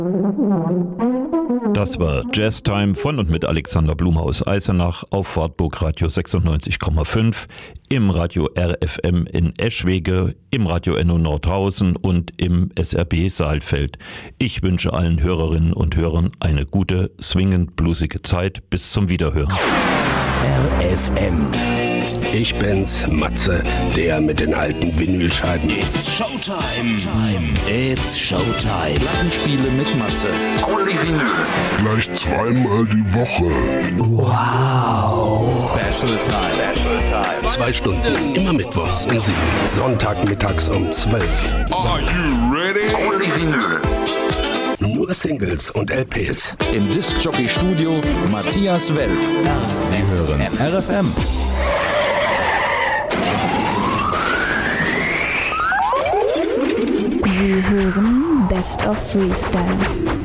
Das war Jazztime von und mit Alexander Blume aus Eisenach auf Wartburg Radio 96,5, im Radio RFM in Eschwege, im Radio NO Nordhausen und im SRB Saalfeld. Ich wünsche allen Hörerinnen und Hörern eine gute, swingend bluesige Zeit. Bis zum Wiederhören. RFM. Ich bin's, Matze, der mit den alten Vinylscheiben. It's Showtime. It's Showtime. Plattenspiele mit Matze. Only Vinyl. Gleich zweimal die Woche. Wow. Special Time. 2 Stunden, immer mittwochs um 7. Sonntagmittags um 12. Are you ready? Only Vinyl. Nur Singles und LPs. Im Discjockey Studio Matthias Well. Sie hören RFM. Sie hören Best of Freestyle.